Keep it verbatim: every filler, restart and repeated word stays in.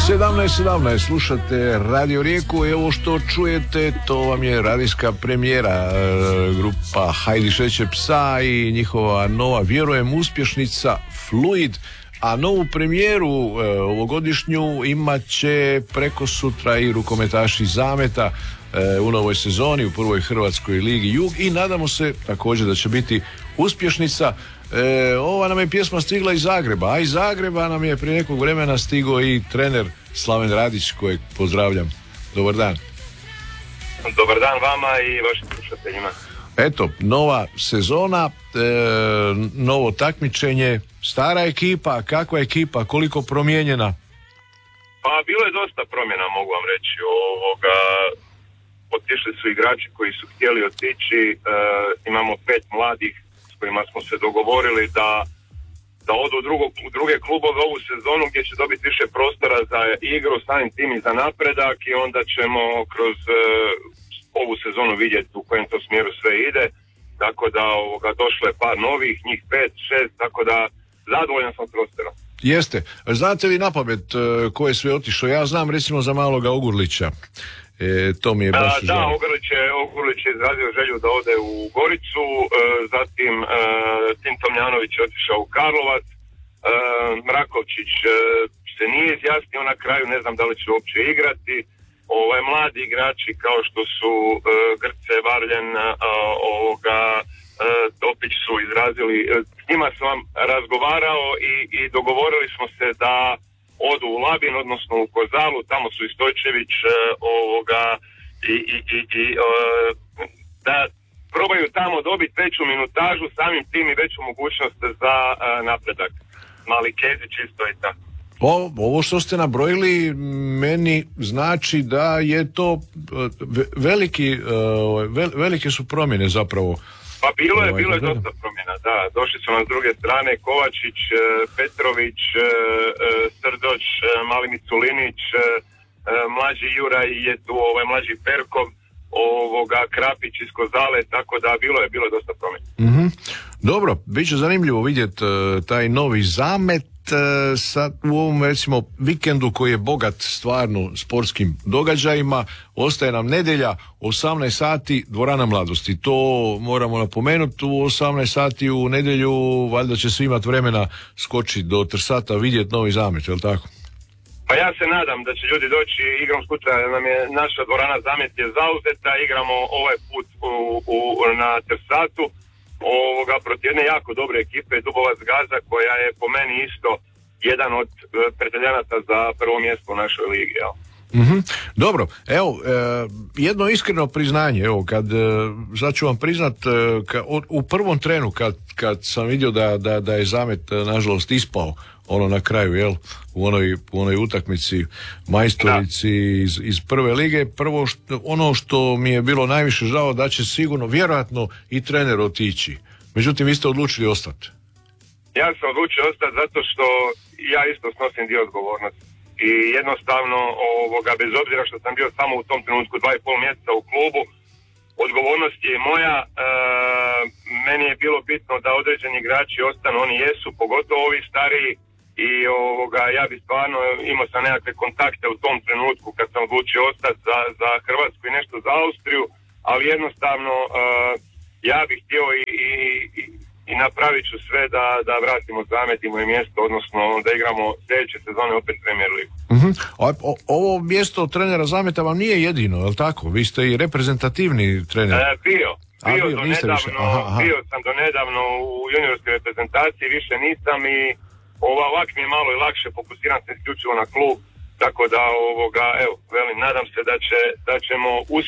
sedamnaest sedamnaest slušate Radio Rijeku i ovo što čujete to vam je radijska premijera e, grupa Hajdi šeće psa i njihova nova, vjerujem, uspješnica Fluid, a novu premijeru e, ovogodišnju imat će preko sutra i rukometaši Zameta e, u novoj sezoni u prvoj Hrvatskoj ligi Jug i nadamo se također da će biti uspješnica. E, ova nam je pjesma stigla iz Zagreba, a iz Zagreba nam je prije nekog vremena stigao i trener Slaven Radić, kojeg pozdravljam. Dobar dan. Dobar dan vama i vašim slušateljima. Eto, nova sezona, e, novo takmičenje, stara ekipa, kakva ekipa, koliko promijenjena? Pa bilo je dosta promjena, mogu vam reći. Ovoga, otišli su igrači koji su htjeli otići, e, imamo pet mladih s kojima smo se dogovorili da, da odu u, drugo, u druge klubove ovu sezonu gdje će dobiti više prostora za igru, samim tim i za napredak i onda ćemo kroz e, ovu sezonu vidjeti u kojem to smjeru sve ide, tako da ovoga, došlo je par novih, njih pet, šest, tako da zadovoljan sam prostorom. Jeste. Znate li napamet e, ko je sve otišao? Ja znam recimo za maloga Ogurlića. E, to mi je baš A, da, Ogurlić je, Ogurlić je izrazio želju da ode u Goricu, e, zatim e, Tim Tomljanović je otišao u Karlovac, e, Mrakovčić e, se nije izjasnio na kraju, ne znam da li će uopće igrati. Ovaj, mladi igrači kao što su e, Grce, Varljen, e, ovoga, e, Topić su izrazili, e, s njima sam vam razgovarao i, i dogovorili smo se da odu u Labin, odnosno u Kozalu, tamo su i Stojčević, e, ovoga, i, i, i, i e, da probaju tamo dobiti veću minutažu, samim tim i veću mogućnost za e, napredak. Mali Kezić isto i tako. O, ovo što ste nabrojili meni znači da je to veliki, velike su promjene zapravo. Pa bilo je, bilo je dosta promjena, da. Došli su nam s druge strane Kovačić, Petrović, Srdoć, Mali Miculinić, mlađi Juraj je tu, ovaj mlađi Perkov, ovoga Krapić iz Kozale, tako da bilo je, bilo je dosta promjena. Mm-hmm. Dobro, bit će zanimljivo vidjeti uh, taj novi Zamet uh, sad u ovom recimo vikendu koji je bogat stvarno sportskim događajima. Ostaje nam nedjelja, osamnaest sati, dvorana mladosti. To moramo napomenuti, u osamnaest sati u nedjelju valjda će svi imati vremena skočiti do Trsata, vidjeti novi Zamet, je li tako? Pa ja se nadam da će ljudi doći, igrom slučaja nam je naša dvorana Zamet je zauzeta, igramo ovaj put u, u, na Trsatu, ovoga, protiv jedne jako dobre ekipe, Dubovac Gaza, koja je po meni isto jedan od pretendenta za prvo mjesto u našoj ligi, jel? Mm-hmm. Dobro, evo, e, jedno iskreno priznanje, evo, kad, e, sad ću vam priznat, e, ka, o, u prvom trenu kad, kad sam vidio da, da, da je Zamet, nažalost, ispao, ono na kraju, jel, u onoj, u onoj utakmici majstorici iz, iz prve lige, prvo što, ono što mi je bilo najviše žao da će sigurno, vjerojatno i trener otići. Međutim, vi ste odlučili ostati. Ja sam odlučio ostati zato što ja isto snosim dio odgovornosti. I jednostavno, ovoga, bez obzira što sam bio samo u tom trenutku dva i pol mjeseca u klubu, odgovornost je moja. E, meni je bilo bitno da određeni igrači ostanu, oni jesu, pogotovo ovi stariji. I ovoga, ja bi stvarno imao sam nekakve kontakte u tom trenutku kad sam odlučio ostati za, za Hrvatsku i nešto za Austriju, ali jednostavno uh, ja bih htio i, i, i, i napravit ću sve da, da vratimo Zamet i moje mjesto, odnosno da igramo sljedeće sezone opet Premier Ligu. Uh-huh. O, o, ovo mjesto trenera Zameta vam nije jedino, je li tako? Vi ste i reprezentativni trener. E, bio. A, bio, bio do niste nedavno, više. Aha, aha. bio sam do nedavno u juniorskoj reprezentaciji, više nisam i Ova, ovak mi je malo i lakše, fokusiram se isključivo na klub, tako da ovoga, evo, velim, nadam se da, će, da ćemo uspjeti